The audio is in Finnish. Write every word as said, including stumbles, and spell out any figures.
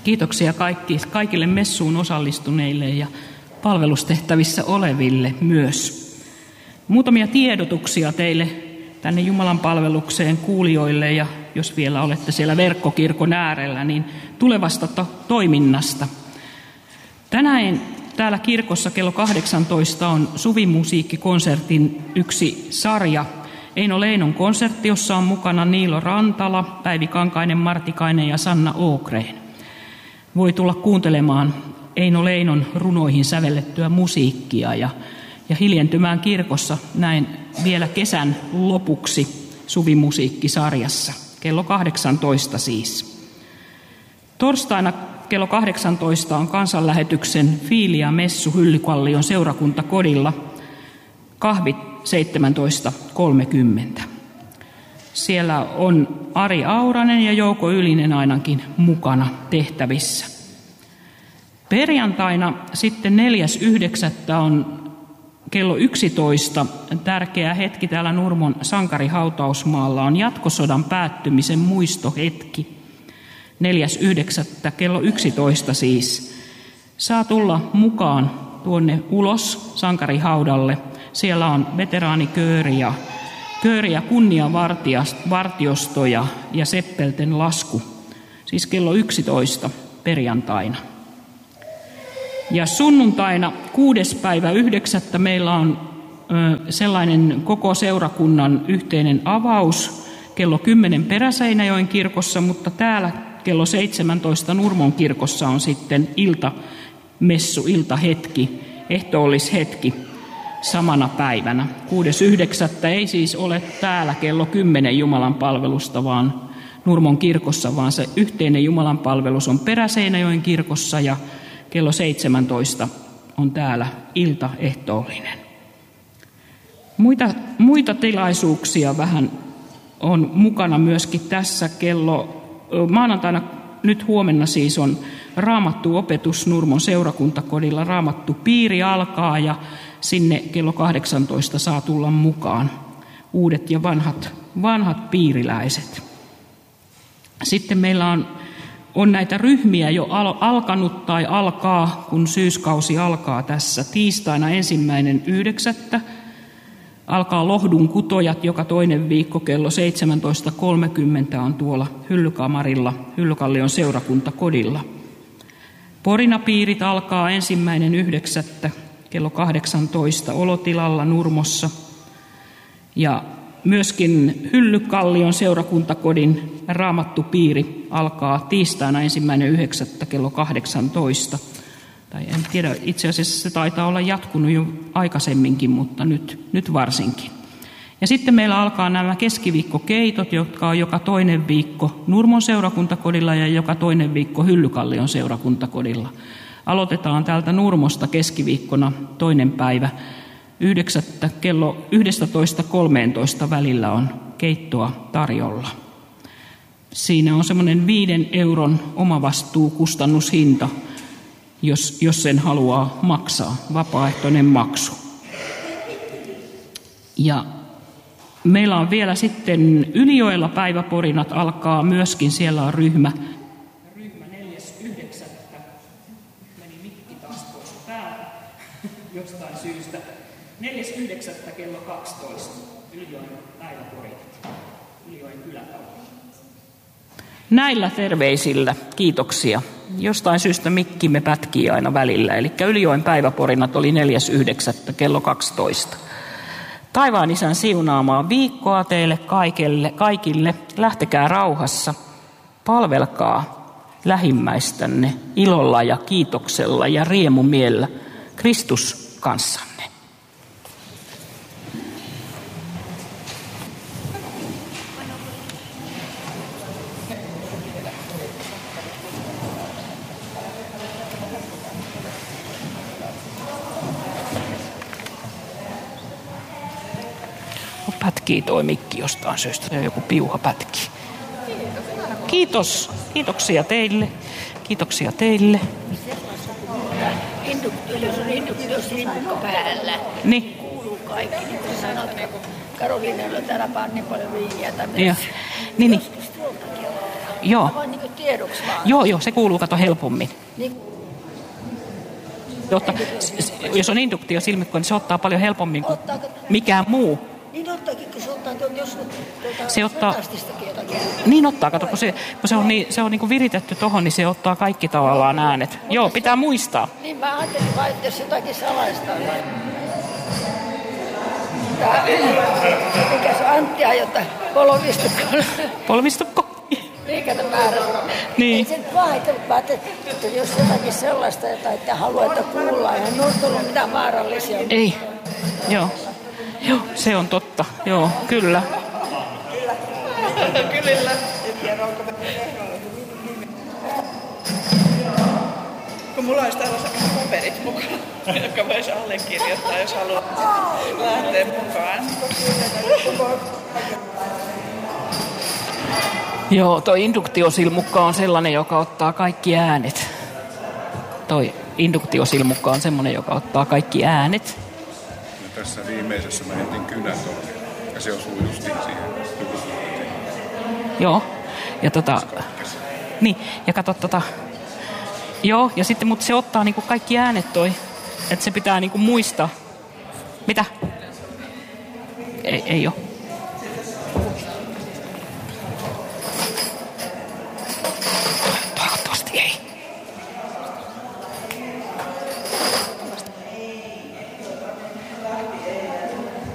Kiitoksia kaikki, kaikille messuun osallistuneille ja palvelustehtävissä oleville myös. Muutamia tiedotuksia teille tänne Jumalan palvelukseen kuulijoille ja jos vielä olette siellä verkkokirkon äärellä, niin tulevasta to- toiminnasta. Tänään täällä kirkossa kello kahdeksantoista on suvimusiikkikonsertin yksi sarja. Eino Leinon konsertti, jossa on mukana Niilo Rantala, Päivi Kankainen, Martikainen ja Sanna Ågren. Voi tulla kuuntelemaan Eino Leinon runoihin sävellettyä musiikkia ja, ja hiljentymään kirkossa näin vielä kesän lopuksi suvimusiikkisarjassa. Kello kahdeksantoista siis. Torstaina kello kahdeksantoista on kansanlähetyksen Fiilia-messu Hyllykallion seurakuntakodilla. Kahvit seitsemäntoista kolmekymmentä. Siellä on Ari Auranen ja Jouko Ylinen ainakin mukana tehtävissä. Perjantaina sitten neljäs yhdeksättä on kello yksitoista. Tärkeä hetki täällä Nurmon Sankarihautausmaalla on jatkosodan päättymisen muistohetki. neljäs yhdeksättä kello yksitoista siis. Saa tulla mukaan tuonne ulos Sankarihaudalle. Siellä on veteraanikööri ja, kööri ja kunniavartiosto ja, ja seppelten lasku. Siis kello yksitoista perjantaina. Ja sunnuntaina kuudes päivä yhdeksättä meillä on ö, sellainen koko seurakunnan yhteinen avaus kello kymmenen Peräseinäjoen kirkossa, mutta täällä kello seitsemäntoista Nurmon kirkossa on sitten iltamessu, iltahetki, ehtoollishetki samana päivänä. kuudes yhdeksättä ei siis ole täällä kello kymmenen Jumalan palvelusta, vaan Nurmon kirkossa, vaan se yhteinen Jumalan palvelus on Peräseinäjoen kirkossa ja kello seitsemäntoista on täällä iltaehtoollinen. Muita, muita tilaisuuksia vähän on mukana myöskin tässä kello maanantaina, nyt huomenna siis on Raamattu-opetus Nurmon seurakuntakodilla. Raamattu-piiri alkaa ja sinne kello kahdeksantoista saa tulla mukaan uudet ja vanhat, vanhat piiriläiset. Sitten meillä on, on näitä ryhmiä jo al- alkanut tai alkaa, kun syyskausi alkaa tässä. Tiistaina ensimmäinen yhdeksättä alkaa Lohdun kutojat, joka toinen viikko kello seitsemäntoista kolmekymmentä on tuolla Hyllykamarilla, Hyllykallion seurakuntakodilla. Porinapiirit alkaa ensimmäinen yhdeksättä kello kahdeksantoista Olotilalla Nurmossa. Ja myöskin Hyllykallion seurakuntakodin raamattupiiri alkaa tiistaina ensimmäinen yhdeksättä kello kahdeksantoista. Tai en tiedä, itse asiassa se taitaa olla jatkunut jo aikaisemminkin, mutta nyt, nyt varsinkin. Ja sitten meillä alkaa nämä keskiviikkokeitot, jotka on joka toinen viikko Nurmon seurakuntakodilla ja joka toinen viikko Hyllykallion seurakuntakodilla. Aloitetaan täältä Nurmosta keskiviikkona toinen päivä. Yhdeksättä kello yksitoista kolmetoista välillä on keittoa tarjolla. Siinä on semmoinen viiden euron omavastuukustannushinta, jos, jos sen haluaa maksaa, vapaaehtoinen maksu. Ja meillä on vielä sitten Ylijoella päiväporinat alkaa myöskin, siellä on ryhmä. Ryhmä neljäs yhdeksättä Meni mikki taas pois päältä jostain syystä. neljäs yhdeksättä kello kaksitoista Ylijoen päiväporinat. Ylijoen kylätalo. Näillä terveisillä kiitoksia. Jostain syystä mikkimme pätkii aina välillä. Eli Ylijoen päiväporinat oli neljäs yhdeksättä kello kaksitoista. Taivaan Isän siunaamaa viikkoa teille kaikille, kaikille. Lähtekää rauhassa. Palvelkaa lähimmäistänne ilolla ja kiitoksella ja riemumiellä. Kristus kanssanne. Pätkii toi mikki jostain syystä. Se on joku piuha pätkii. Kiitos. Kiitoksia teille. Kiitoksia teille. Jos on induktioshinnukka päällä, niin kuuluu kaikki. Niin kuin sanot, Karoliinalla täällä on niin paljon viiniä tämmöisiä. Niin, niin. Joskus tuoltakin on. Joo. Vaan niin kuin tiedoksi vaan. Joo, joo, se kuuluu kato helpommin. Niin, Jotta, jos on induktiosilmikko, niin se ottaa paljon helpommin kuin Ottaako- mikään muu. niin ottaakin, kun se ottaa tuolta joskus tuolta Se ottaa- Sotastistakin jotakin. Niin ottaa, kato, kun se, kun se on, niin, se on niin kuin viritetty tohon, niin se ottaa kaikki tavallaan äänet. Joo, pitää muistaa. Niin mä ajattelin vaan, että jos jotakin salaista on. Tää, mikä se Antti ajota polvistukkoon. Polvistukko? Niin, kato määrä. Niin. Ei se nyt vaan, että mä ajattelin, että jos jotakin sellaista, jota ette halua, että kuullaan. Eihän nuo tullut mitään vaarallisia. Ei. Joo. Joo, se on totta. Joo, kyllä. Kyllä. En tiedä, onko me... Kun mulla olisi tällaiset paperit mukana, jotka voisi allekirjoittaa, jos haluaa lähteä mukaan. Joo, toi induktiosilmukka on sellainen, joka ottaa kaikki äänet. Toi induktiosilmukka on semmoinen, joka ottaa kaikki äänet. Ja tässä viimeisessä mä heitin kynät ohjelmaan. Ja se osui justiin siihen. Joo. Ja tota... Niin, ja kato tota... Joo, ja sitten, mutta se ottaa niinku kaikki äänet toi. Että se pitää niinku muistaa. Mitä? Ei, ei oo.